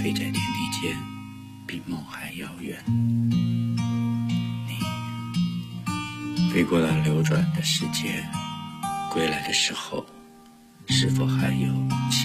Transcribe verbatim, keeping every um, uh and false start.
飞在天地间，比梦还遥远。你飞过了流转的世界，归来的时候，是否还有